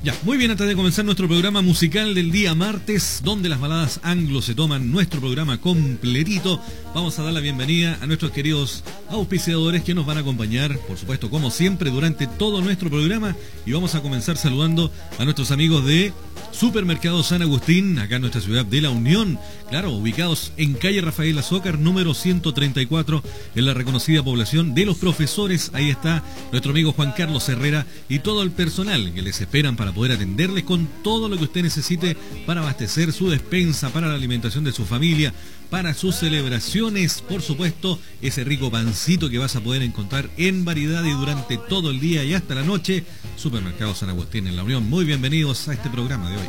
Ya, muy bien, antes de comenzar nuestro programa musical del día martes, donde las baladas anglo se toman nuestro programa completito, vamos a dar la bienvenida a nuestros queridos auspiciadores que nos van a acompañar, por supuesto, como siempre, durante todo nuestro programa. Y vamos a comenzar saludando a nuestros amigos de Supermercado San Agustín, acá en nuestra ciudad de La Unión, claro, ubicados en calle Rafael Azócar, número 134, en la reconocida población de Los Profesores. Ahí está nuestro amigo Juan Carlos Herrera y todo el personal que les esperan para poder atenderles con todo lo que usted necesite para abastecer su despensa, para la alimentación de su familia, para sus celebraciones, por supuesto, ese rico pancito que vas a poder encontrar en variedad y durante todo el día y hasta la noche. Supermercado San Agustín en La Unión. Muy bienvenidos a este programa de hoy.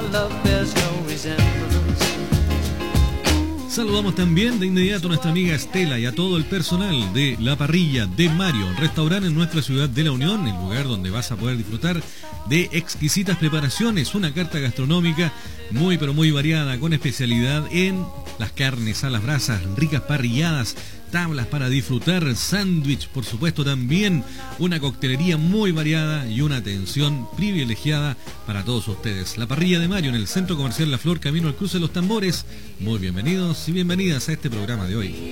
Saludamos también de inmediato a nuestra amiga Estela y a todo el personal de La Parrilla de Mario, restaurante en nuestra ciudad de La Unión, el lugar donde vas a poder disfrutar de exquisitas preparaciones, una carta gastronómica muy pero muy variada, con especialidad en las carnes a las brasas, ricas parrilladas, tablas para disfrutar, sándwich, por supuesto también, una coctelería muy variada y una atención privilegiada para todos ustedes. La Parrilla de Mario en el Centro Comercial La Flor, camino al cruce de los Tambores. Muy bienvenidos y bienvenidas a este programa de hoy.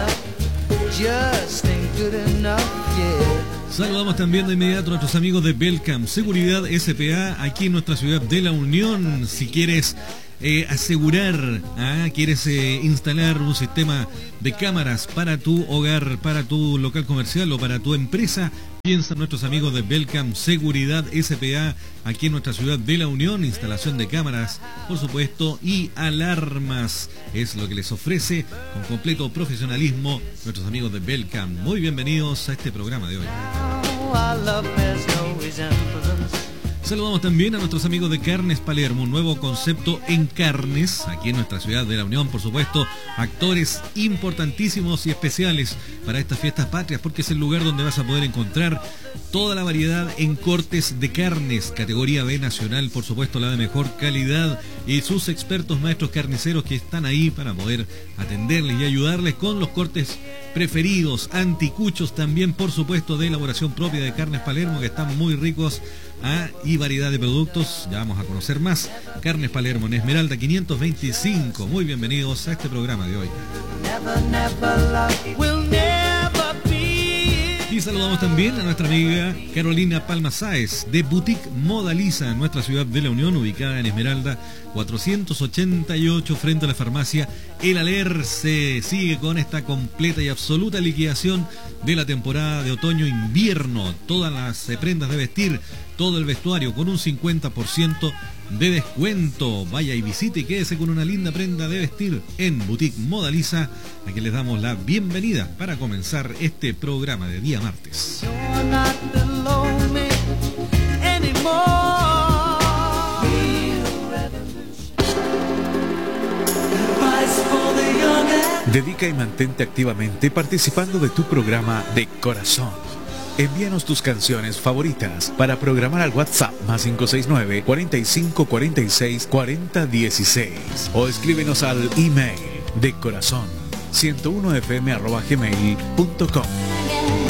Saludamos también de inmediato a nuestros amigos de Belcam Seguridad S.p.A. aquí en nuestra ciudad de La Unión. Si quieres asegurar, quieres instalar un sistema de cámaras para tu hogar, para tu local comercial o para tu empresa, piensa en nuestros amigos de Belcam Seguridad S.p.A. aquí en nuestra ciudad de La Unión. Instalación de cámaras, por supuesto, y alarmas es lo que les ofrece con completo profesionalismo nuestros amigos de Belcam. Muy bienvenidos a este programa de hoy. Saludamos también a nuestros amigos de Carnes Palermo, un nuevo concepto en carnes, aquí en nuestra ciudad de La Unión, por supuesto, actores importantísimos y especiales para estas fiestas patrias, porque es el lugar donde vas a poder encontrar toda la variedad en cortes de carnes, categoría B nacional, por supuesto, la de mejor calidad, y sus expertos maestros carniceros que están ahí para poder atenderles y ayudarles con los cortes preferidos, anticuchos también, por supuesto, de elaboración propia de Carnes Palermo, que están muy ricos, y variedad de productos. Ya vamos a conocer más. Carnes Palermo en Esmeralda 525. Muy bienvenidos a este programa de hoy. Y saludamos también a nuestra amiga Carolina Palma Sáez de Boutique Modaliza en nuestra ciudad de La Unión, ubicada en Esmeralda 488 frente a la farmacia El Aler. Se sigue con esta completa y absoluta liquidación de la temporada de otoño-invierno. Todas las prendas de vestir, todo el vestuario con un 50% de descuento. Vaya y visite y quédese con una linda prenda de vestir en Boutique Modaliza, a quien les damos la bienvenida para comenzar este programa de día martes. Dedica y mantente activamente participando de tu programa de corazón. Envíanos tus canciones favoritas para programar al WhatsApp +569 45 46 40 16 o escríbenos al email de corazón 101fm@gmail.com.